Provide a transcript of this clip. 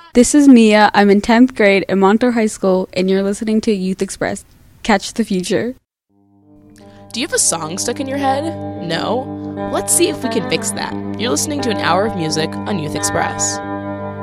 This is Mia. I'm in 10th grade at Montour High School, and you're listening to Youth Express. Catch the future. Do you have a song stuck in your head? No? Let's see if we can fix that. You're listening to an hour of music on Youth Express.